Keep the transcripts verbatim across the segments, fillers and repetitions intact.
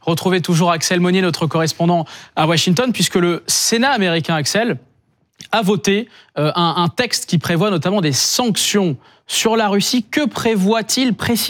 retrouver toujours Axel Monnier, notre correspondant à Washington, puisque le Sénat américain, Axel, a voté euh, un, un texte qui prévoit notamment des sanctions sur la Russie. Que prévoit-il précisément ?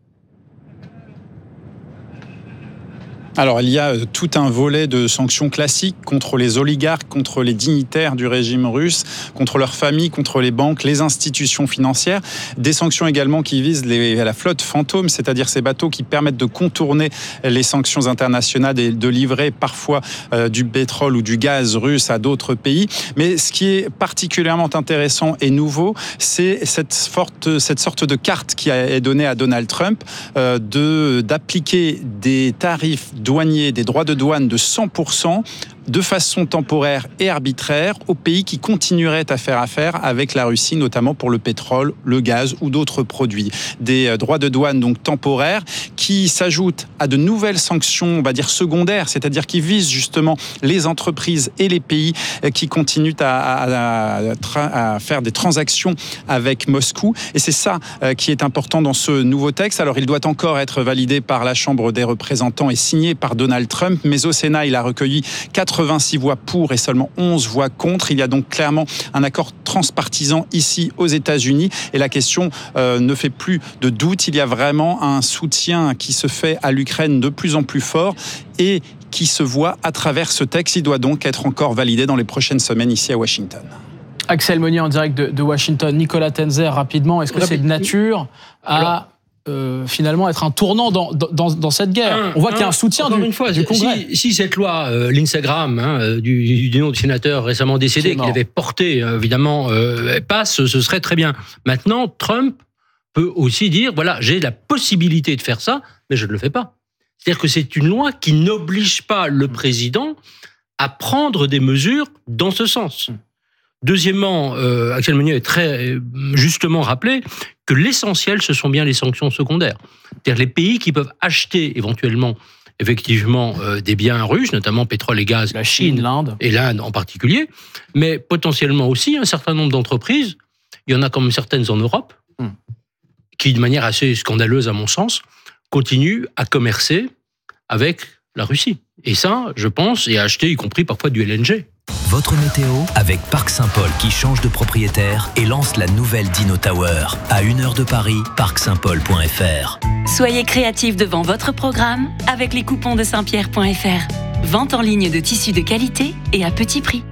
Alors, il y a tout un volet de sanctions classiques contre les oligarques, contre les dignitaires du régime russe, contre leurs familles, contre les banques, les institutions financières. Des sanctions également qui visent les, la flotte fantôme, c'est-à-dire ces bateaux qui permettent de contourner les sanctions internationales et de livrer parfois euh, du pétrole ou du gaz russe à d'autres pays. Mais ce qui est particulièrement intéressant et nouveau, c'est cette, forte, cette sorte de carte qui est donnée à Donald Trump euh, de, d'appliquer des tarifs douaniers, des droits de douane de cent pour cent de façon temporaire et arbitraire aux pays qui continueraient à faire affaire avec la Russie, notamment pour le pétrole, le gaz ou d'autres produits. Des droits de douane donc temporaires qui s'ajoutent à de nouvelles sanctions, on va dire secondaires, c'est-à-dire qui visent justement les entreprises et les pays qui continuent à, à, à, à faire des transactions avec Moscou. Et c'est ça qui est important dans ce nouveau texte. Alors il doit encore être validé par la Chambre des représentants et signé par Donald Trump, mais au Sénat, il a recueilli quatre-vingt-six voix pour et seulement onze voix contre. Il y a donc clairement un accord transpartisan ici aux États-Unis et la question euh, ne fait plus de doute. Il y a vraiment un soutien qui se fait à l'Ukraine de plus en plus fort et qui se voit à travers ce texte. Il doit donc être encore validé dans les prochaines semaines ici à Washington. Axel Monnier en direct de, de Washington. Nicolas Tenzer, rapidement, est-ce que c'est de nature à... Alors, Euh, finalement être un tournant dans, dans, dans cette guerre. Un, On voit un, qu'il y a un soutien du, une fois, du Congrès. Si, si cette loi, euh, l'Instagram, hein, du, du nom du sénateur récemment décédé, qu'il avait porté, euh, évidemment, euh, passe, ce serait très bien. Maintenant, Trump peut aussi dire, voilà, j'ai la possibilité de faire ça, mais je ne le fais pas. C'est-à-dire que c'est une loi qui n'oblige pas le président à prendre des mesures dans ce sens. Deuxièmement, euh, Axel Monnier a très justement rappelé que l'essentiel, ce sont bien les sanctions secondaires. C'est-à-dire les pays qui peuvent acheter éventuellement, effectivement, euh, des biens russes, notamment pétrole et gaz, la Chine, l'Inde, et l'Inde en particulier, mais potentiellement aussi un certain nombre d'entreprises. Il y en a comme certaines en Europe, hmm. qui, de manière assez scandaleuse à mon sens, continuent à commercer avec la Russie. Et ça, je pense, et à acheter, y compris parfois du L N G. Votre météo avec Parc Saint-Paul qui change de propriétaire et lance la nouvelle Dino Tower. À une heure de Paris, parc saint paul point f r. Soyez créatifs devant votre programme avec les coupons de saint pierre point f r. Vente en ligne de tissus de qualité et à petit prix.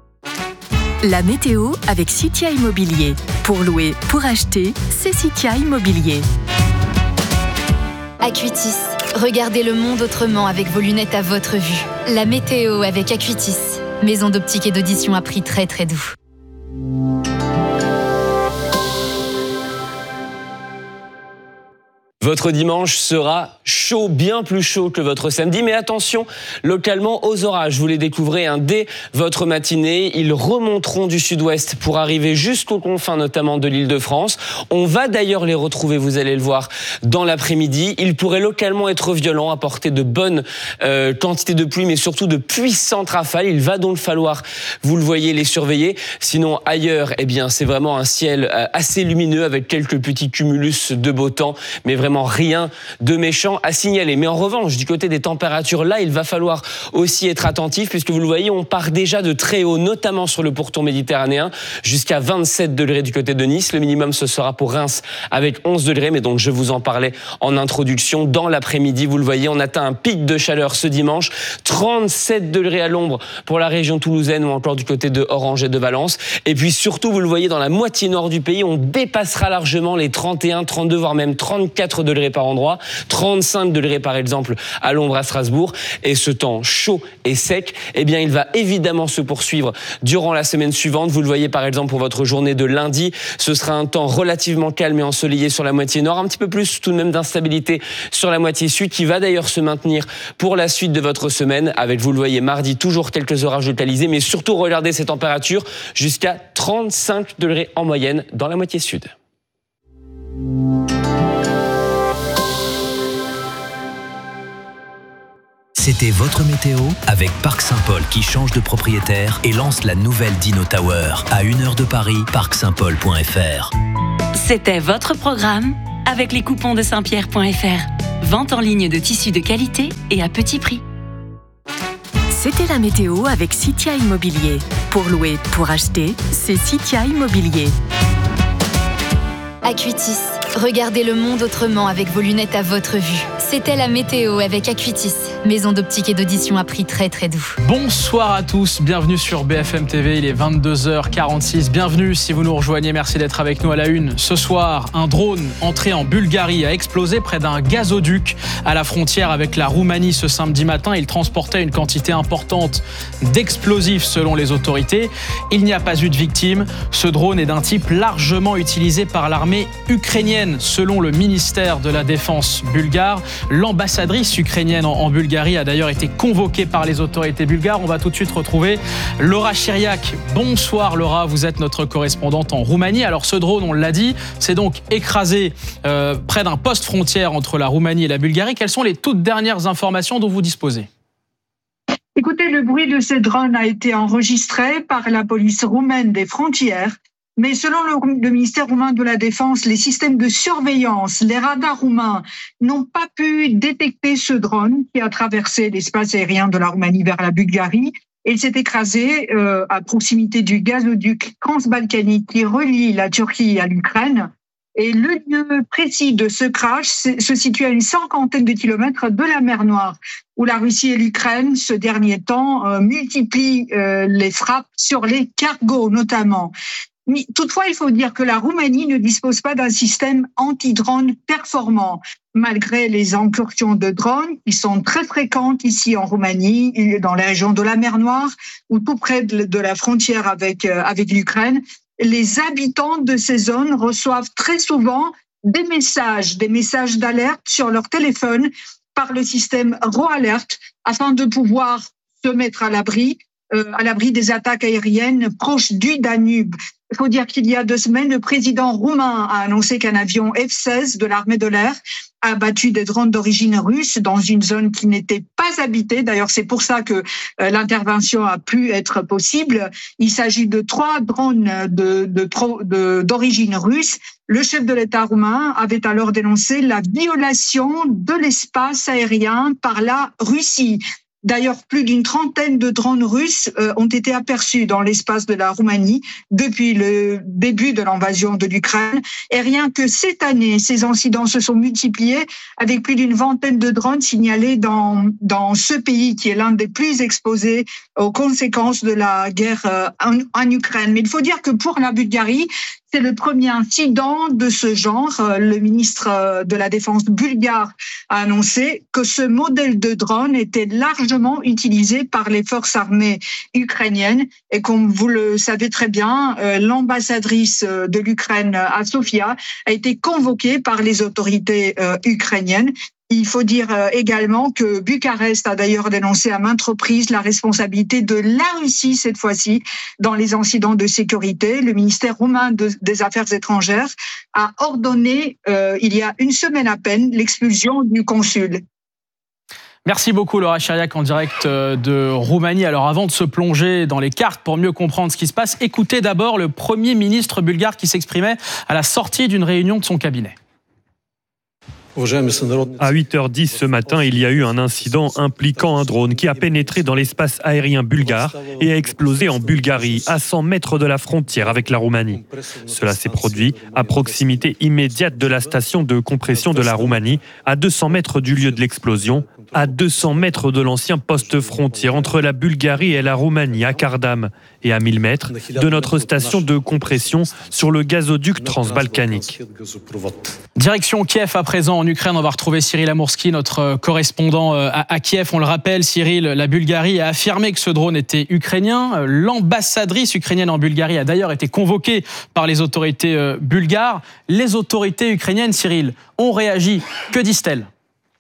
La météo avec Citia Immobilier. Pour louer, pour acheter, c'est Citia Immobilier. Acuitis. Regardez le monde autrement avec vos lunettes à votre vue. La météo avec Acuitis. Maison d'optique et d'audition à prix très très doux. Votre dimanche sera chaud, bien plus chaud que votre samedi. Mais attention, localement, aux orages. Vous les découvrez hein, dès votre matinée. Ils remonteront du sud-ouest pour arriver jusqu'aux confins, notamment de l'Île-de-France. On va d'ailleurs les retrouver, vous allez le voir, dans l'après-midi. Ils pourraient localement être violents, apporter de bonnes euh, quantités de pluie, mais surtout de puissantes rafales. Il va donc falloir, vous le voyez, les surveiller. Sinon, ailleurs, eh bien, c'est vraiment un ciel assez lumineux avec quelques petits cumulus de beau temps, mais vraiment rien de méchant à signaler. Mais en revanche, du côté des températures, là, il va falloir aussi être attentif, puisque vous le voyez, on part déjà de très haut, notamment sur le pourtour méditerranéen, jusqu'à vingt-sept degrés du côté de Nice. Le minimum, ce sera pour Reims avec onze degrés, mais donc je vous en parlais en introduction. Dans l'après-midi, vous le voyez, on atteint un pic de chaleur ce dimanche, trente-sept degrés à l'ombre pour la région toulousaine ou encore du côté de Orange et de Valence. Et puis surtout, vous le voyez, dans la moitié nord du pays, on dépassera largement les trente et un, trente-deux, voire même trente-quatre degrés par endroit, trente-cinq degrés par exemple à l'ombre à Strasbourg. Et ce temps chaud et sec, eh bien, il va évidemment se poursuivre durant la semaine suivante. Vous le voyez par exemple pour votre journée de lundi, ce sera un temps relativement calme et ensoleillé sur la moitié nord, un petit peu plus tout de même d'instabilité sur la moitié sud, qui va d'ailleurs se maintenir pour la suite de votre semaine, avec, vous le voyez, mardi, toujours quelques orages localisés, mais surtout regardez ces températures, jusqu'à trente-cinq degrés en moyenne dans la moitié sud. C'était votre météo avec Parc Saint-Paul qui change de propriétaire et lance la nouvelle Dino Tower. À une heure de Paris, parc saint paul point f r. C'était votre programme avec les coupons de saint pierre point f r. Vente en ligne de tissus de qualité et à petit prix. C'était la météo avec Citia Immobilier. Pour louer, pour acheter, c'est Citia Immobilier. Acuitis, regardez le monde autrement avec vos lunettes à votre vue. C'était la météo avec Acuitis, maison d'optique et d'audition à prix très très doux. Bonsoir à tous, bienvenue sur B F M T V, il est vingt-deux heures quarante-six. Bienvenue si vous nous rejoignez, merci d'être avec nous à la une. Ce soir, un drone entré en Bulgarie a explosé près d'un gazoduc à la frontière avec la Roumanie ce samedi matin. Il transportait une quantité importante d'explosifs selon les autorités. Il n'y a pas eu de victimes. Ce drone est d'un type largement utilisé par l'armée ukrainienne selon le ministère de la Défense bulgare. L'ambassadrice ukrainienne en Bulgarie a d'ailleurs été convoquée par les autorités bulgares. On va tout de suite retrouver Laura Chiriac. Bonsoir Laura, vous êtes notre correspondante en Roumanie. Alors ce drone, on l'a dit, c'est donc écrasé euh, près d'un poste frontière entre la Roumanie et la Bulgarie. Quelles sont les toutes dernières informations dont vous disposez ? Écoutez, le bruit de ces drones a été enregistré par la police roumaine des frontières. Mais selon le, le ministère roumain de la Défense, les systèmes de surveillance, les radars roumains n'ont pas pu détecter ce drone qui a traversé l'espace aérien de la Roumanie vers la Bulgarie. Et il s'est écrasé euh, à proximité du gazoduc transbalkanique qui relie la Turquie à l'Ukraine. Et le lieu précis de ce crash se situe à une cinquantaine de kilomètres de la mer Noire, où la Russie et l'Ukraine, ce dernier temps, euh, multiplient euh, les frappes sur les cargos notamment. Mais toutefois, il faut dire que la Roumanie ne dispose pas d'un système anti-drone performant, malgré les incursions de drones qui sont très fréquentes ici en Roumanie, dans la région de la mer Noire ou tout près de la frontière avec, avec l'Ukraine. Les habitants de ces zones reçoivent très souvent des messages, des messages d'alerte sur leur téléphone par le système RoAlert afin de pouvoir se mettre à l'abri, euh, à l'abri des attaques aériennes proches du Danube. Il faut dire qu'il y a deux semaines, le président roumain a annoncé qu'un avion F seize de l'armée de l'air a abattu des drones d'origine russe dans une zone qui n'était pas habitée. D'ailleurs, c'est pour ça que euh, l'intervention a pu être possible. Il s'agit de trois drones de, de, de, d'origine russe. Le chef de l'État roumain avait alors dénoncé la violation de l'espace aérien par la Russie. D'ailleurs, plus d'une trentaine de drones russes euh, ont été aperçus dans l'espace de la Roumanie depuis le début de l'invasion de l'Ukraine. Et rien que cette année, ces incidents se sont multipliés avec plus d'une vingtaine de drones signalés dans, dans ce pays qui est l'un des plus exposés aux conséquences de la guerre euh, en, en Ukraine. Mais il faut dire que pour la Bulgarie, c'est le premier incident de ce genre. Le ministre de la Défense bulgare a annoncé que ce modèle de drone était largement utilisé par les forces armées ukrainiennes. Et comme vous le savez très bien, l'ambassadrice de l'Ukraine à Sofia a été convoquée par les autorités ukrainiennes. Il faut dire également que Bucarest a d'ailleurs dénoncé à maintes reprises la responsabilité de la Russie, cette fois-ci, dans les incidents de sécurité. Le ministère roumain de, des Affaires étrangères a ordonné, euh, il y a une semaine à peine, l'expulsion du consul. Merci beaucoup Laura Chiriac en direct de Roumanie. Alors avant de se plonger dans les cartes pour mieux comprendre ce qui se passe, écoutez d'abord le Premier ministre bulgare qui s'exprimait à la sortie d'une réunion de son cabinet. À huit heures dix ce matin, il y a eu un incident impliquant un drone qui a pénétré dans l'espace aérien bulgare et a explosé en Bulgarie, à cent mètres de la frontière avec la Roumanie. Cela s'est produit à proximité immédiate de la station de compression de la Roumanie, à deux cents mètres du lieu de l'explosion, à deux cents mètres de l'ancien poste frontière entre la Bulgarie et la Roumanie, à Kardam, et à mille mètres de notre station de compression sur le gazoduc transbalkanique. Direction Kiev à présent. En Ukraine, on va retrouver Cyril Amourski, notre correspondant à Kiev. On le rappelle, Cyril, la Bulgarie a affirmé que ce drone était ukrainien. L'ambassadrice ukrainienne en Bulgarie a d'ailleurs été convoquée par les autorités bulgares. Les autorités ukrainiennes, Cyril, ont réagi. Que disent-elles ?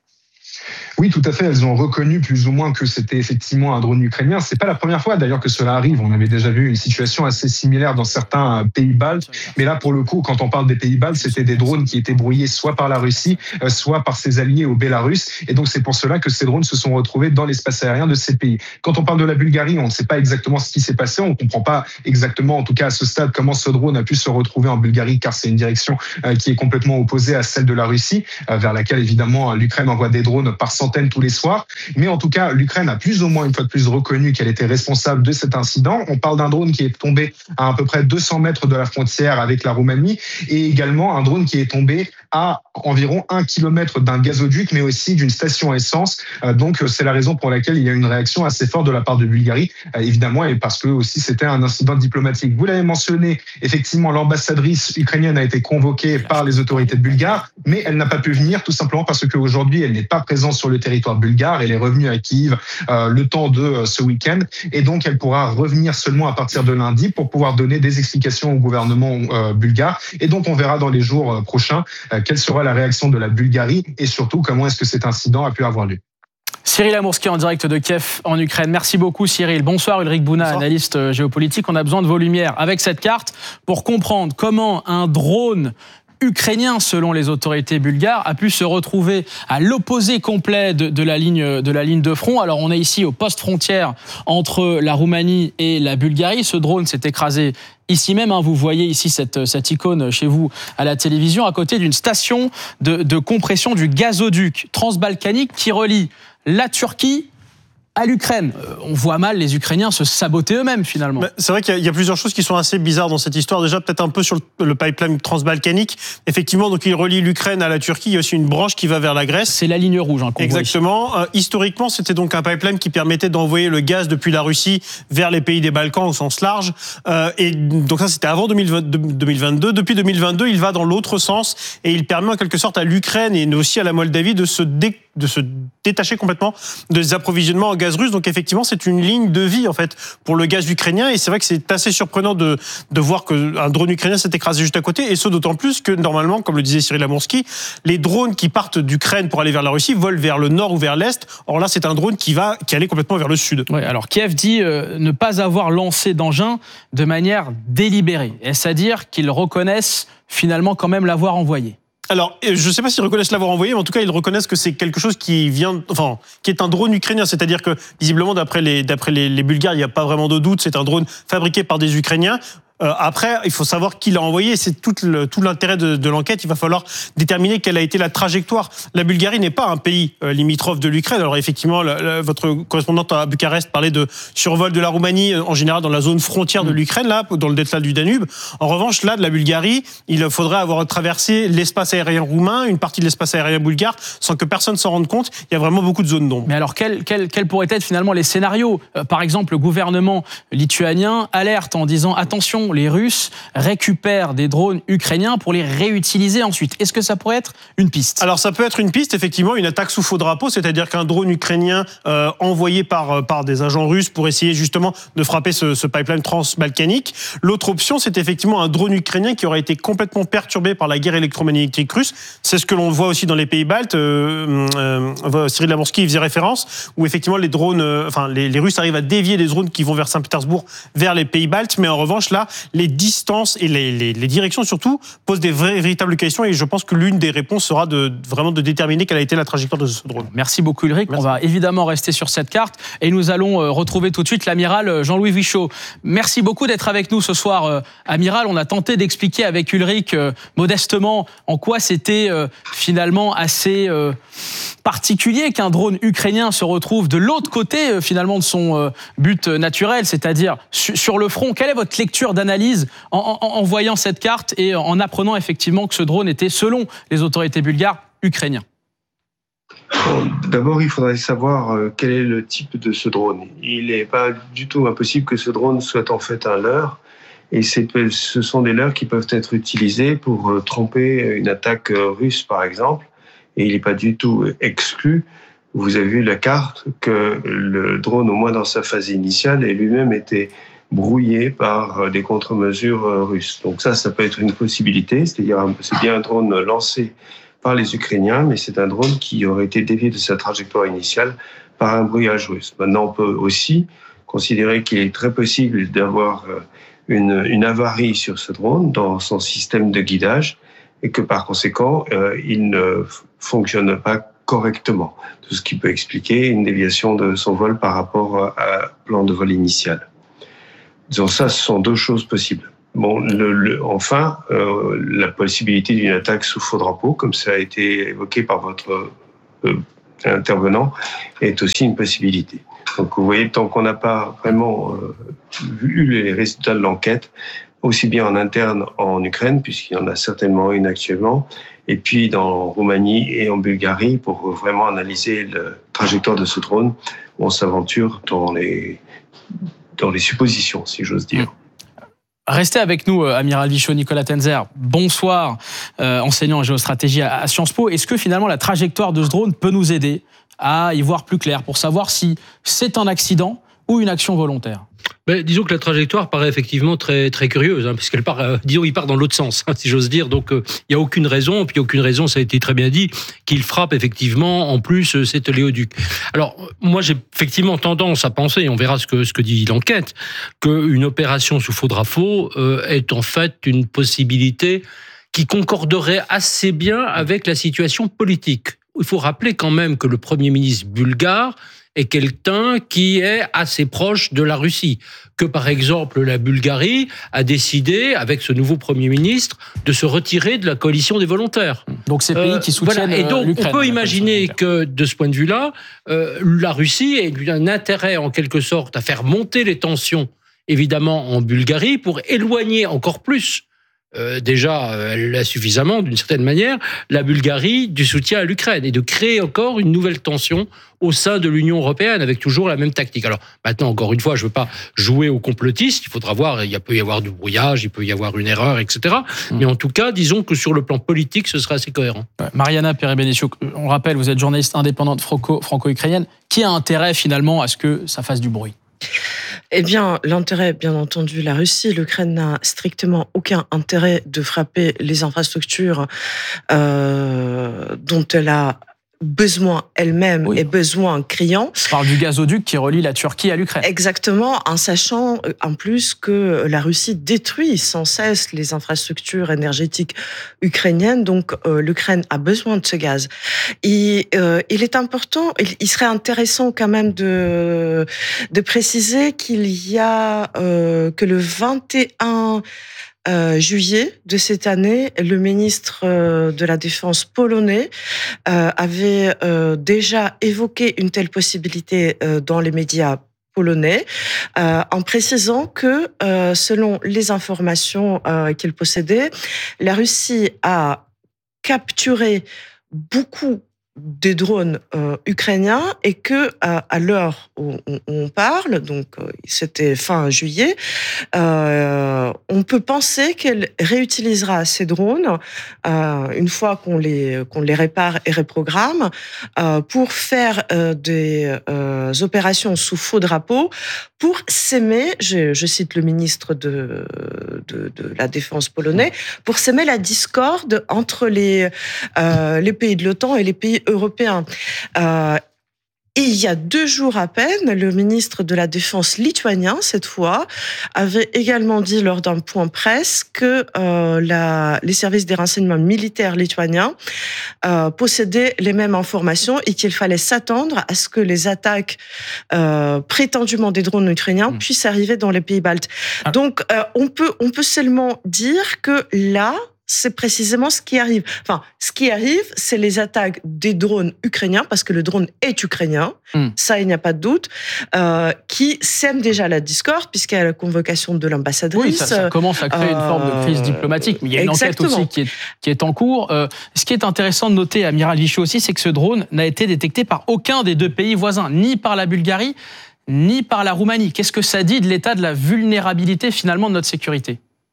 Oui, tout à fait. Elles ont reconnu plus ou moins que c'était effectivement un drone ukrainien. C'est pas la première fois d'ailleurs que cela arrive. On avait déjà vu une situation assez similaire dans certains pays baltes. Mais là, pour le coup, quand on parle des pays baltes, c'était des drones qui étaient brouillés soit par la Russie, soit par ses alliés au Bélarus. Et donc, c'est pour cela que ces drones se sont retrouvés dans l'espace aérien de ces pays. Quand on parle de la Bulgarie, on ne sait pas exactement ce qui s'est passé. On ne comprend pas exactement, en tout cas à ce stade, comment ce drone a pu se retrouver en Bulgarie, car c'est une direction qui est complètement opposée à celle de la Russie, vers laquelle évidemment l'Ukraine envoie des drones par centaines tous les soirs. Mais en tout cas, l'Ukraine a plus ou moins une fois de plus reconnu qu'elle était responsable de cet incident. On parle d'un drone qui est tombé à à peu près deux cents mètres de la frontière avec la Roumanie, et également un drone qui est tombé à environ un kilomètre d'un gazoduc, mais aussi d'une station essence. Donc c'est la raison pour laquelle il y a une réaction assez forte de la part de Bulgarie, évidemment, et parce que aussi c'était un incident diplomatique. Vous l'avez mentionné, effectivement, l'ambassadrice ukrainienne a été convoquée par les autorités bulgares, mais elle n'a pas pu venir tout simplement parce qu'aujourd'hui elle n'est pas présente sur le territoire bulgare. Elle est revenue à Kiev euh, le temps de euh, ce week-end, et donc elle pourra revenir seulement à partir de lundi pour pouvoir donner des explications au gouvernement euh, bulgare. Et donc on verra dans les jours euh, prochains euh, quelle sera la réaction de la Bulgarie et surtout comment est-ce que cet incident a pu avoir lieu. Cyril Amourski en direct de Kiev en Ukraine. Merci beaucoup Cyril. Bonsoir Ulrich Bouna, Bonsoir. Analyste géopolitique. On a besoin de vos lumières avec cette carte pour comprendre comment un drone ukrainien, selon les autorités bulgares, a pu se retrouver à l'opposé complet de, de, la ligne, de la ligne de front. Alors on est ici au poste frontière entre la Roumanie et la Bulgarie. Ce drone s'est écrasé ici même, hein. Vous voyez ici cette, cette icône chez vous à la télévision, à côté d'une station de, de compression du gazoduc transbalkanique qui relie la Turquie à l'Ukraine. On voit mal les Ukrainiens se saboter eux-mêmes, finalement. Bah, c'est vrai qu'il y a, il y a plusieurs choses qui sont assez bizarres dans cette histoire. Déjà, peut-être un peu sur le, le pipeline transbalkanique. Effectivement, donc il relie l'Ukraine à la Turquie. Il y a aussi une branche qui va vers la Grèce. C'est la ligne rouge, hein, qu'on Exactement. voit euh, historiquement, c'était donc un pipeline qui permettait d'envoyer le gaz depuis la Russie vers les pays des Balkans au sens large. Euh, et donc ça, c'était avant deux mille vingt, deux mille vingt-deux. Depuis deux mille vingt-deux, il va dans l'autre sens et il permet en quelque sorte à l'Ukraine et aussi à la Moldavie de se dé de se détacher complètement des approvisionnements en gaz russe. Donc effectivement, c'est une ligne de vie en fait pour le gaz ukrainien. Et c'est vrai que c'est assez surprenant de, de voir qu'un drone ukrainien s'est écrasé juste à côté. Et ce d'autant plus que normalement, comme le disait Cyril Amourski, les drones qui partent d'Ukraine pour aller vers la Russie volent vers le nord ou vers l'est. Or là, c'est un drone qui va qui allait complètement vers le sud. Ouais, alors Kiev dit euh, ne pas avoir lancé d'engin de manière délibérée. Est-ce à dire qu'ils reconnaissent finalement quand même l'avoir envoyé? Alors, je ne sais pas s'ils reconnaissent l'avoir envoyé, mais en tout cas, ils reconnaissent que c'est quelque chose qui vient, enfin, qui est un drone ukrainien. C'est-à-dire que, visiblement, d'après les, d'après les, les Bulgares, il n'y a pas vraiment de doute. C'est un drone fabriqué par des Ukrainiens. Euh, après, il faut savoir qui l'a envoyé. C'est tout, le, tout l'intérêt de, de l'enquête. Il va falloir déterminer quelle a été la trajectoire. La Bulgarie n'est pas un pays euh, limitrophe de l'Ukraine. Alors effectivement, la, la, votre correspondante à Bucarest parlait de survol de la Roumanie, en général dans la zone frontière de l'Ukraine, là, dans le delta du Danube. En revanche, là, de la Bulgarie, il faudrait avoir traversé l'espace aérien roumain, une partie de l'espace aérien bulgare, sans que personne s'en rende compte. Il y a vraiment beaucoup de zones d'ombre. Mais alors, quels quel, quel pourraient être finalement les scénarios ? euh, Par exemple, le gouvernement lituanien alerte en disant « Attention, les Russes récupèrent des drones ukrainiens pour les réutiliser ensuite ». Est-ce que ça pourrait être une piste ? Alors ça peut être une piste, effectivement, une attaque sous faux drapeau, c'est-à-dire qu'un drone ukrainien euh, envoyé par, par des agents russes pour essayer justement de frapper ce, ce pipeline transbalkanique. L'autre option, c'est effectivement un drone ukrainien qui aurait été complètement perturbé par la guerre électromagnétique russe. C'est ce que l'on voit aussi dans les pays baltes. Euh, euh, Cyril Amourski faisait référence, où effectivement les drones, euh, enfin les, les Russes arrivent à dévier des drones qui vont vers Saint-Pétersbourg, vers les pays baltes, mais en revanche là, les distances et les, les, les directions surtout posent des vraies, véritables questions, et je pense que l'une des réponses sera de vraiment de déterminer quelle a été la trajectoire de ce drone. Merci beaucoup Ulrich. Merci. On va évidemment rester sur cette carte et nous allons retrouver tout de suite l'amiral Jean-Louis Vichot. Merci beaucoup d'être avec nous ce soir, amiral. On a tenté d'expliquer avec Ulrich euh, modestement en quoi c'était euh, finalement assez euh, particulier qu'un drone ukrainien se retrouve de l'autre côté euh, finalement de son euh, but naturel, c'est-à-dire su- sur le front. Quelle est votre lecture d'analyse en, en, en voyant cette carte et en apprenant effectivement que ce drone était, selon les autorités bulgares, ukrainien ? Bon, d'abord, il faudrait savoir euh, quel est le type de ce drone. Il n'est pas du tout impossible que ce drone soit en fait un leurre. Et c'est, ce sont des leurres qui peuvent être utilisés pour euh, tromper une attaque euh, russe, par exemple. Et il n'est pas du tout exclu. Vous avez vu la carte que le drone, au moins dans sa phase initiale, est lui-même été brouillé par des contre-mesures russes. Donc ça, ça peut être une possibilité. C'est-à-dire, c'est bien un drone lancé par les Ukrainiens, mais c'est un drone qui aurait été dévié de sa trajectoire initiale par un brouillage russe. Maintenant, on peut aussi considérer qu'il est très possible d'avoir une, une avarie sur ce drone dans son système de guidage et que par conséquent, euh, il ne fonctionne pas correctement. Tout ce qui peut expliquer une déviation de son vol par rapport à plan de vol initial. Disons ça, ce sont deux choses possibles. Bon, le, le, enfin, euh, la possibilité d'une attaque sous faux drapeau, comme ça a été évoqué par votre euh, intervenant, est aussi une possibilité. Donc vous voyez, tant qu'on n'a pas vraiment euh, vu les résultats de l'enquête, aussi bien en interne en Ukraine, puisqu'il y en a certainement une actuellement, et puis dans Roumanie et en Bulgarie, pour vraiment analyser la trajectoire de ce drone, on s'aventure dans les, dans les suppositions, si j'ose dire. Restez avec nous, Amiral Vichot. Nicolas Tenzer, bonsoir, euh, enseignant en géostratégie à, à Sciences Po. Est-ce que finalement la trajectoire de ce drone peut nous aider à y voir plus clair pour savoir si c'est un accident ou une action volontaire? Ben, disons que la trajectoire paraît effectivement très très curieuse, hein, puisqu'elle part, euh, disons, il part dans l'autre sens, hein, si j'ose dire. Donc, il euh, n'y a aucune raison, puis aucune raison, ça a été très bien dit, qu'il frappe effectivement en plus euh, cet oléoduc. Alors, moi, j'ai effectivement tendance à penser, et on verra ce que ce que dit l'enquête, qu'une opération sous faux drapeau euh, est en fait une possibilité qui concorderait assez bien avec la situation politique. Il faut rappeler quand même que le Premier ministre bulgare est quelqu'un qui est assez proche de la Russie, que par exemple la Bulgarie a décidé, avec ce nouveau Premier ministre, de se retirer de la coalition des volontaires. Donc ces pays euh, qui soutiennent voilà. Et donc l'Ukraine, on peut imaginer que de ce point de vue-là, euh, la Russie ait un intérêt en quelque sorte à faire monter les tensions, évidemment en Bulgarie, pour éloigner encore plus Euh, déjà, elle l'a suffisamment, d'une certaine manière, la Bulgarie du soutien à l'Ukraine et de créer encore une nouvelle tension au sein de l'Union européenne avec toujours la même tactique. Alors maintenant, encore une fois, je ne veux pas jouer au complotiste, il faudra voir, il peut y avoir du brouillage, il peut y avoir une erreur, et cetera. Mmh. Mais en tout cas, disons que sur le plan politique, ce sera assez cohérent. Ouais. Mariana Perez-Bénéchio, on rappelle, vous êtes journaliste indépendante franco- franco-ukrainienne. Qui a intérêt finalement à ce que ça fasse du bruit ? Eh bien, l'intérêt, bien entendu, la Russie. L'Ukraine n'a strictement aucun intérêt de frapper les infrastructures euh, dont elle a besoin elle-même oui. et besoin criant. On parle du gazoduc qui relie la Turquie à l'Ukraine. Exactement, en sachant en plus que la Russie détruit sans cesse les infrastructures énergétiques ukrainiennes, donc euh, l'Ukraine a besoin de ce gaz. Et euh, il est important, il, il serait intéressant quand même de, de préciser qu'il y a euh, que le vingt et un Euh, juillet de cette année, le ministre euh, de la Défense polonais euh, avait euh, déjà évoqué une telle possibilité euh, dans les médias polonais, euh, en précisant que, euh, selon les informations euh, qu'il possédait, la Russie a capturé beaucoup des drones euh, ukrainiens et que à, à l'heure où on, on parle, donc euh, c'était fin juillet, euh, on peut penser qu'elle réutilisera ces drones euh, une fois qu'on les qu'on les répare et reprogramme euh, pour faire euh, des euh, opérations sous faux drapeau pour s'aimer, je, je cite le ministre de, de de la Défense polonais, pour s'aimer la discorde entre les euh, les pays de l'OTAN et les pays européens. Euh, Et il y a deux jours à peine, le ministre de la Défense lituanien, cette fois, avait également dit lors d'un point presse que euh, la, les services des renseignements militaires lituaniens euh, possédaient les mêmes informations et qu'il fallait s'attendre à ce que les attaques euh, prétendument des drones ukrainiens mmh. puissent arriver dans les pays baltes. Ah. Donc, euh, on peut, on peut seulement dire que là, c'est précisément ce qui arrive. Enfin, ce qui arrive, c'est les attaques des drones ukrainiens, parce que le drone est ukrainien, mm. ça, il n'y a pas de doute, euh, qui sème déjà la discorde, puisqu'il y a la convocation de l'ambassadrice. Oui, ça, ça commence à créer euh, une forme de crise diplomatique, mais il y a une exactement. enquête aussi qui est, qui est en cours. Euh, ce qui est intéressant de noter, Amiral Vichot aussi, c'est que ce drone n'a été détecté par aucun des deux pays voisins, ni par la Bulgarie, ni par la Roumanie. Qu'est-ce que ça dit de l'état de la vulnérabilité, finalement, de notre sécurité ?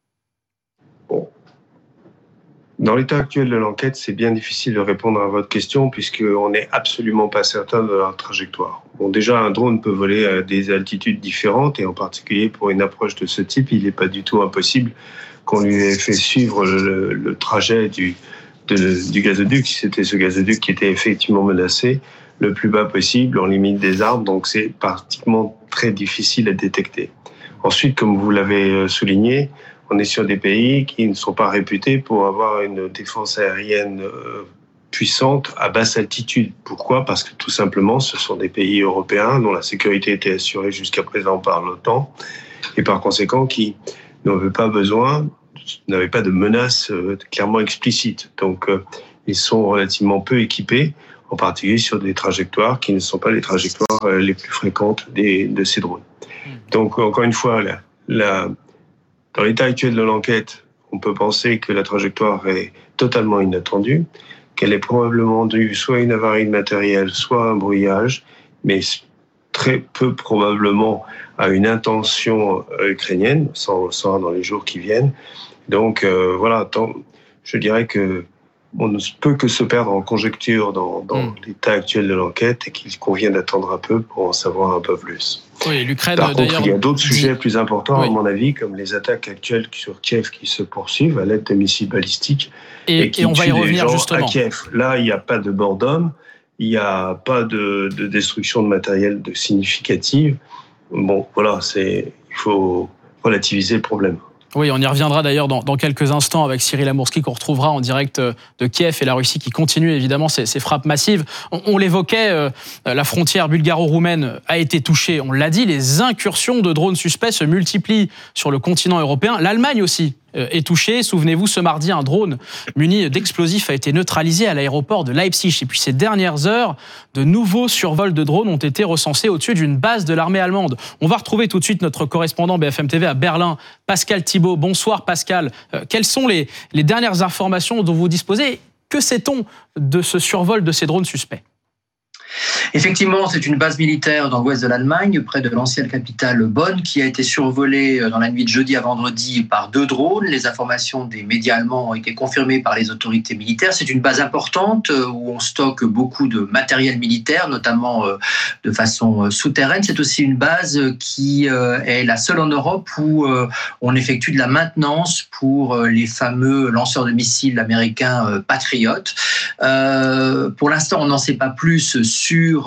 Dans l'état actuel de l'enquête, c'est bien difficile de répondre à votre question puisqu'on n'est absolument pas certain de leur trajectoire. Bon, déjà, un drone peut voler à des altitudes différentes et en particulier pour une approche de ce type, il n'est pas du tout impossible qu'on lui ait fait suivre le, le trajet du, de, du gazoduc, si c'était ce gazoduc qui était effectivement menacé, le plus bas possible, en limite des arbres, donc c'est pratiquement très difficile à détecter. Ensuite, comme vous l'avez souligné, on est sur des pays qui ne sont pas réputés pour avoir une défense aérienne puissante à basse altitude. Pourquoi ? Parce que tout simplement, ce sont des pays européens dont la sécurité était assurée jusqu'à présent par l'OTAN et par conséquent qui n'avaient pas besoin, n'avaient pas de menaces clairement explicites. Donc, ils sont relativement peu équipés, en particulier sur des trajectoires qui ne sont pas les trajectoires les plus fréquentes des, de ces drones. Donc, encore une fois, la, la, dans l'état actuel de l'enquête, on peut penser que la trajectoire est totalement inattendue, qu'elle est probablement due soit à une avarie de matériel, soit à un brouillage, mais très peu probablement à une intention ukrainienne, ça on le saura dans les jours qui viennent. Donc euh, voilà, tant, je dirais que on ne peut que se perdre en conjecture dans, dans mmh. l'état actuel de l'enquête et qu'il convient d'attendre un peu pour en savoir un peu plus. Oui, l'Ukraine, Par contre, il y a d'autres dit... sujets plus importants, oui. à mon avis, comme les attaques actuelles sur Kiev qui se poursuivent à l'aide de missiles balistiques et, et qui et on va y revenir justement. À Kiev. Là, il n'y a pas de mort d'homme, il n'y a pas de, de destruction de matériel de significative. Bon, voilà, c'est, il faut relativiser le problème. Oui, on y reviendra d'ailleurs dans, dans quelques instants avec Cyril Amourski qu'on retrouvera en direct de Kiev et la Russie qui continue évidemment ses, ses frappes massives. On, on l'évoquait, euh, la frontière bulgaro-roumaine a été touchée, on l'a dit, les incursions de drones suspects se multiplient sur le continent européen. L'Allemagne aussi est touché. Souvenez-vous, ce mardi, un drone muni d'explosifs a été neutralisé à l'aéroport de Leipzig. Et puis ces dernières heures, de nouveaux survols de drones ont été recensés au-dessus d'une base de l'armée allemande. On va retrouver tout de suite notre correspondant B F M T V à Berlin, Pascal Thibault. Bonsoir Pascal. Euh, quelles sont les, les dernières informations dont vous disposez ? Que sait-on de ce survol de ces drones suspects ? Effectivement, c'est une base militaire dans l'ouest de l'Allemagne, près de l'ancienne capitale Bonn, qui a été survolée dans la nuit de jeudi à vendredi par deux drones. Les informations des médias allemands ont été confirmées par les autorités militaires. C'est une base importante où on stocke beaucoup de matériel militaire, notamment de façon souterraine. C'est aussi une base qui est la seule en Europe où on effectue de la maintenance pour les fameux lanceurs de missiles américains Patriot. Euh, pour l'instant, on n'en sait pas plus sur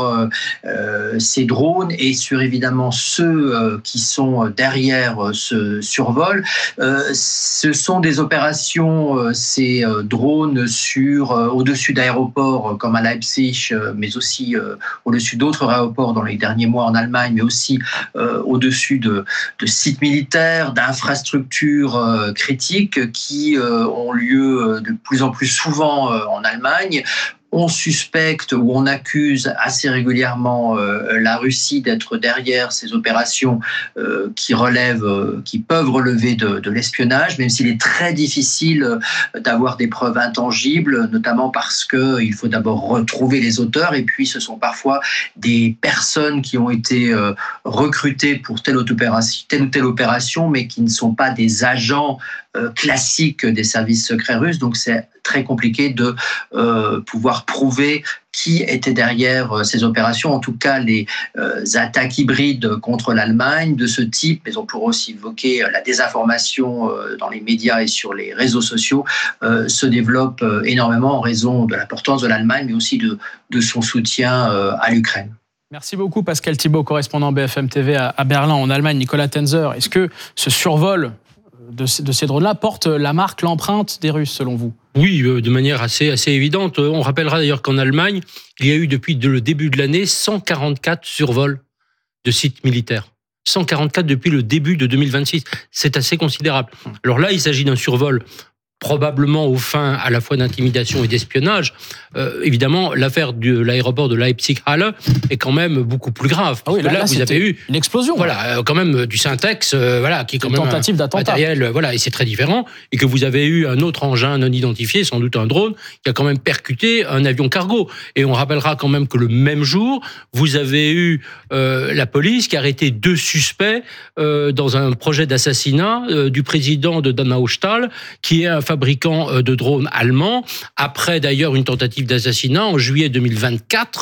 euh, ces drones et sur évidemment ceux euh, qui sont derrière euh, ce survol. Euh, ce sont des opérations, euh, ces euh, drones sur euh, au-dessus d'aéroports euh, comme à Leipzig, euh, mais aussi euh, au-dessus d'autres aéroports dans les derniers mois en Allemagne, mais aussi euh, au-dessus de, de sites militaires, d'infrastructures euh, critiques qui euh, ont lieu de plus en plus souvent euh, en Allemagne. On suspecte ou on accuse assez régulièrement euh, la Russie d'être derrière ces opérations euh, qui relèvent, euh, qui peuvent relever de, de l'espionnage, même s'il est très difficile euh, d'avoir des preuves intangibles, notamment parce que il faut d'abord retrouver les auteurs et puis ce sont parfois des personnes qui ont été euh, recrutées pour telle, opération, telle ou telle opération, mais qui ne sont pas des agents euh, classiques des services secrets russes. Donc c'est très compliqué de euh, pouvoir prouver qui était derrière euh, ces opérations. En tout cas, les euh, attaques hybrides contre l'Allemagne de ce type, mais on pourrait aussi évoquer euh, la désinformation euh, dans les médias et sur les réseaux sociaux, euh, se développent euh, énormément en raison de l'importance de l'Allemagne, mais aussi de, de son soutien euh, à l'Ukraine. Merci beaucoup Pascal Thibault, correspondant B F M T V à, à Berlin, en Allemagne. Nicolas Tenzer, est-ce que ce survol de, de ces drones-là porte la marque, l'empreinte des Russes, selon vous ? Oui, de manière assez, assez évidente. On rappellera d'ailleurs qu'en Allemagne, il y a eu depuis le début de l'année cent quarante-quatre survols de sites militaires. cent quarante-quatre depuis le début de deux mille vingt-six. C'est assez considérable. Alors là, il s'agit d'un survol probablement aux fins à la fois d'intimidation et d'espionnage. Euh, évidemment, l'affaire de l'aéroport de Leipzig-Halle est quand même beaucoup plus grave. Ah oui, là, là, là vous avez eu une explosion. Voilà, euh, quand même du syntax, euh, voilà, qui est quand une même tentative un d'attentat. matériel, euh, voilà, et c'est très différent. Et que vous avez eu un autre engin non identifié, sans doute un drone, qui a quand même percuté un avion cargo. Et on rappellera quand même que le même jour, vous avez eu euh, la police qui a arrêté deux suspects euh, dans un projet d'assassinat euh, du président de Donaustahl, qui est un fabricant de drones allemands, après d'ailleurs une tentative d'assassinat en juillet deux mille vingt-quatre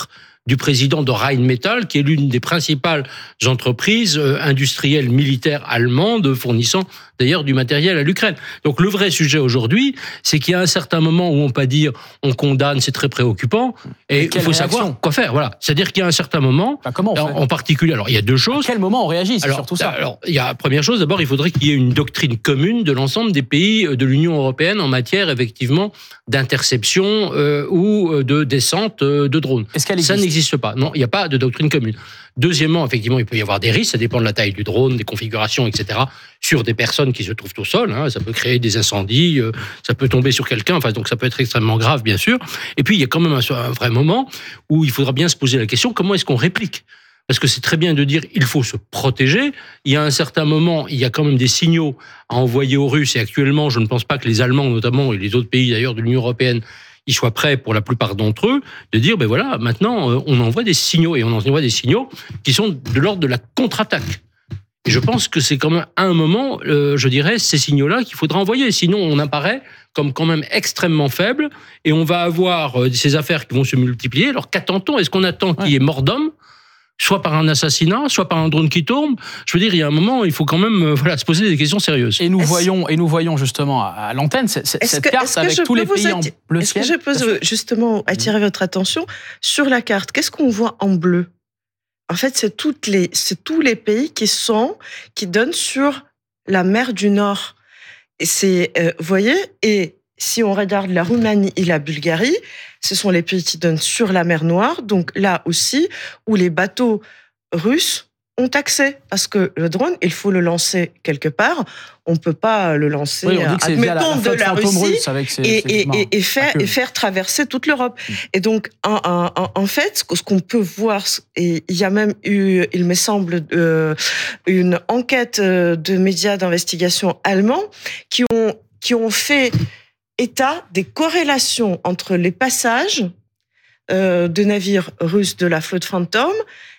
du président de Rheinmetall, qui est l'une des principales entreprises industrielles militaires allemandes fournissant d'ailleurs du matériel à l'Ukraine. Donc le vrai sujet aujourd'hui, c'est qu'il y a un certain moment où on peut dire on condamne, c'est très préoccupant, et il faut savoir quoi faire. Voilà, c'est-à-dire qu'il y a un certain moment, bah, comment on fait en particulier, alors il y a deux choses. À quel moment on réagit, c'est alors, surtout ça. Alors il y a première chose, d'abord il faudrait qu'il y ait une doctrine commune de l'ensemble des pays de l'Union européenne en matière effectivement d'interception euh, ou de descente euh, de drones. Est-ce qu'elle existe ? Ça n'existe pas. Non, il n'y a pas de doctrine commune. Deuxièmement, effectivement, il peut y avoir des risques, ça dépend de la taille du drone, des configurations, et cetera, sur des personnes qui se trouvent au sol. Hein, ça peut créer des incendies, euh, ça peut tomber sur quelqu'un, enfin, donc ça peut être extrêmement grave, bien sûr. Et puis, il y a quand même un, un vrai moment où il faudra bien se poser la question, comment est-ce qu'on réplique ? Parce que c'est très bien de dire il faut se protéger. Il y a un certain moment, il y a quand même des signaux à envoyer aux Russes. Et actuellement, je ne pense pas que les Allemands, notamment, et les autres pays d'ailleurs de l'Union européenne, ils soient prêts pour la plupart d'entre eux, de dire, ben voilà, maintenant, on envoie des signaux, et on envoie des signaux qui sont de l'ordre de la contre-attaque. Et je pense que c'est quand même à un moment, euh, je dirais, ces signaux-là qu'il faudra envoyer. Sinon, on apparaît comme quand même extrêmement faible, et on va avoir euh, ces affaires qui vont se multiplier. Alors qu'attend-on ? Est-ce qu'on attend qu'il y ait mort d'homme ? Soit par un assassinat, soit par un drone qui tourne. Je veux dire, il y a un moment, il faut quand même euh, voilà, se poser des questions sérieuses. Et nous voyons, et nous voyons justement à, à l'antenne cette, cette que, carte avec tous les pays en bleu Est-ce ciel. que je peux justement attirer votre attention sur la carte ? Qu'est-ce qu'on voit en bleu ? En fait, c'est toutes les, c'est tous les pays qui sont, qui donnent sur la mer du Nord. Et c'est, euh, vous voyez, et si on regarde la Roumanie et la Bulgarie, ce sont les pays qui donnent sur la mer Noire, donc là aussi, où les bateaux russes ont accès, parce que le drone, il faut le lancer quelque part, on ne peut pas le lancer, oui, on dit que admettons, via la, la de la Russie, avec ses, et, ses et, et, et, faire, et faire traverser toute l'Europe. Mmh. Et donc, en, en, en fait, ce qu'on peut voir, et il y a même eu, il me semble, euh, une enquête de médias d'investigation allemands qui ont, qui ont fait état des corrélations entre les passages euh, de navires russes de la flotte Phantom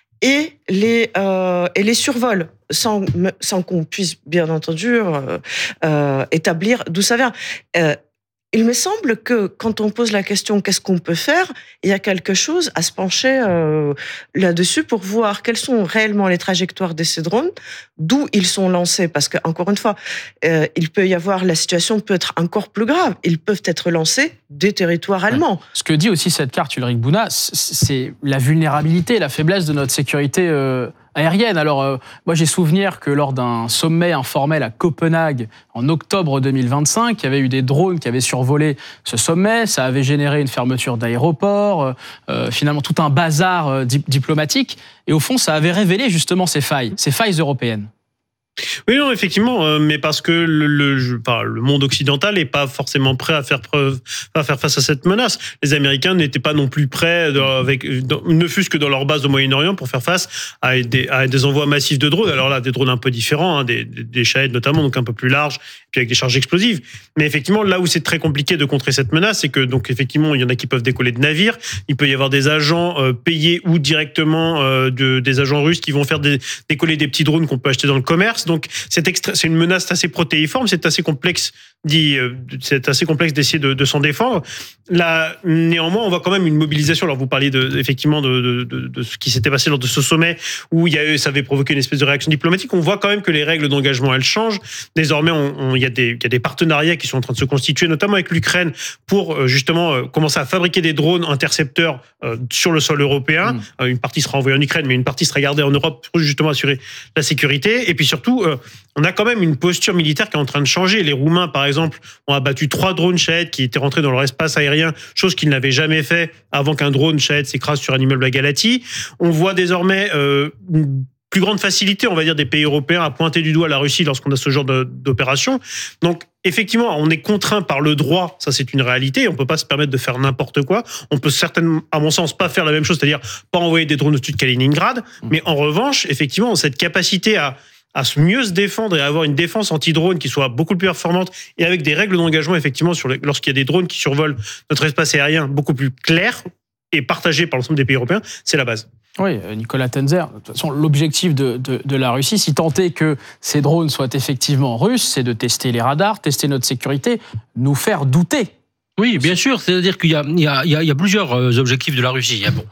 et les, euh, et les survols, sans, sans qu'on puisse, bien entendu, euh, euh, établir d'où ça vient. Euh, il me semble que quand on pose la question « qu'est-ce qu'on peut faire ?», il y a quelque chose à se pencher euh, là-dessus pour voir quelles sont réellement les trajectoires de ces drones, d'où ils sont lancés. Parce que, encore une fois, euh, il peut y avoir, la situation peut être encore plus grave. Ils peuvent être lancés des territoires allemands. Ouais. Ce que dit aussi cette carte, Ulrich Bouna, c'est la vulnérabilité, la faiblesse de notre sécurité euh, aérienne. Alors, euh, moi, j'ai souvenir que lors d'un sommet informel à Copenhague en octobre deux mille vingt-cinq, il y avait eu des drones qui avaient survolé ce sommet. Ça avait généré une fermeture d'aéroports, euh, finalement tout un bazar euh, di- diplomatique. Et au fond, ça avait révélé justement ces failles, ces failles européennes. Oui, non, effectivement, euh, mais parce que le, le, je, enfin, le monde occidental n'est pas forcément prêt à faire preuve, à faire face à cette menace. Les Américains n'étaient pas non plus prêts, de, avec, dans, ne fût-ce que dans leur base au Moyen-Orient, pour faire face à des, à des envois massifs de drones. Alors là, des drones un peu différents, hein, des, des, des Shahed notamment, donc un peu plus larges, puis avec des charges explosives. Mais effectivement, là où c'est très compliqué de contrer cette menace, c'est que donc effectivement, il y en a qui peuvent décoller de navires. Il peut y avoir des agents euh, payés ou directement euh, de, des agents russes qui vont faire des, décoller des petits drones qu'on peut acheter dans le commerce. Donc, c'est, extra- c'est une menace assez protéiforme, c'est assez complexe, dit, euh, c'est assez complexe d'essayer de, de s'en défendre. Là, néanmoins, on voit quand même une mobilisation. Alors, vous parliez de, effectivement de, de, de, de ce qui s'était passé lors de ce sommet où il y a eu, ça avait provoqué une espèce de réaction diplomatique. On voit quand même que les règles d'engagement, elles changent. Désormais, on, on, il y a des, il y a des partenariats qui sont en train de se constituer, notamment avec l'Ukraine, pour euh, justement euh, commencer à fabriquer des drones intercepteurs euh, sur le sol européen. Mmh. Euh, une partie sera envoyée en Ukraine, mais une partie sera gardée en Europe pour justement assurer la sécurité. Et puis surtout, euh, on a quand même une posture militaire qui est en train de changer. Les Roumains, par exemple, ont abattu trois drones Shahed qui étaient rentrés dans leur espace aérien, chose qu'ils n'avaient jamais fait avant qu'un drone Shahed s'écrase sur un immeuble à Galatie. On voit désormais euh, une plus grande facilité, on va dire, des pays européens à pointer du doigt la Russie lorsqu'on a ce genre de, d'opération. Donc, effectivement, on est contraint par le droit, ça c'est une réalité, on ne peut pas se permettre de faire n'importe quoi. On peut certainement, à mon sens, pas faire la même chose, c'est-à-dire pas envoyer des drones au-dessus de Kaliningrad, mais en revanche, effectivement, cette capacité à à mieux se défendre et à avoir une défense anti-drone qui soit beaucoup plus performante et avec des règles d'engagement, effectivement, sur les, lorsqu'il y a des drones qui survolent notre espace aérien beaucoup plus claires et partagées par l'ensemble des pays européens, c'est la base. Oui, Nicolas Tenzer, de toute façon, l'objectif de, de, de la Russie, si tant est que ces drones soient effectivement russes, c'est de tester les radars, tester notre sécurité, nous faire douter. Oui, bien sûr, c'est-à-dire qu'il y a, il y a, il y a plusieurs objectifs de la Russie. Il y a, bon,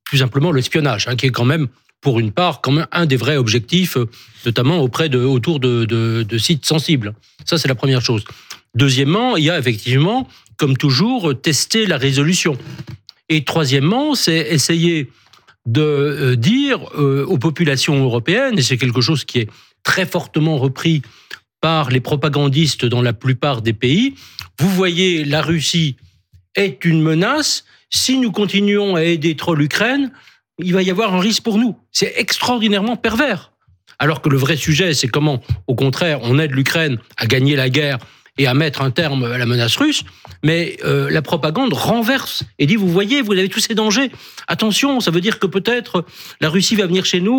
plus simplement l'espionnage, hein, qui est quand même, pour une part, quand même un des vrais objectifs, notamment auprès de, autour de, de, de sites sensibles. Ça, c'est la première chose. Deuxièmement, il y a effectivement, comme toujours, tester la résolution. Et troisièmement, c'est essayer de dire euh, aux populations européennes, et c'est quelque chose qui est très fortement repris par les propagandistes dans la plupart des pays, vous voyez, la Russie est une menace. Si nous continuons à aider trop l'Ukraine, il va y avoir un risque pour nous. C'est extraordinairement pervers. Alors que le vrai sujet, c'est comment, au contraire, on aide l'Ukraine à gagner la guerre et à mettre un terme à la menace russe, mais euh, la propagande renverse et dit, vous voyez, vous avez tous ces dangers. Attention, ça veut dire que peut-être la Russie va venir chez nous